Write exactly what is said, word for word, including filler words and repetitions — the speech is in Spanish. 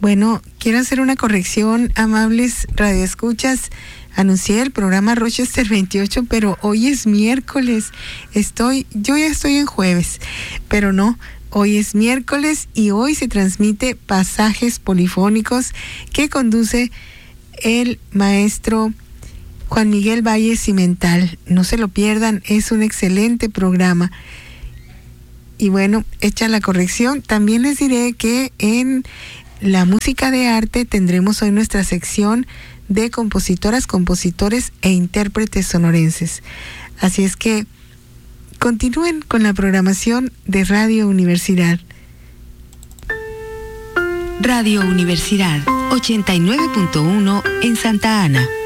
Bueno, quiero hacer una corrección, amables radioescuchas. Anuncié el programa Rochester veintiocho, pero hoy es miércoles. Estoy, yo ya estoy en jueves, pero no, hoy es miércoles y hoy se transmite Pasajes Polifónicos que conduce el maestro Juan Miguel Valle Cimental. No se lo pierdan, es un excelente programa. Y bueno, hecha la corrección, también les diré que en la música de arte tendremos hoy nuestra sección de compositoras, compositores e intérpretes sonorenses. Así es que continúen con la programación de Radio Universidad. Radio Universidad ochenta y nueve punto uno en Santa Ana.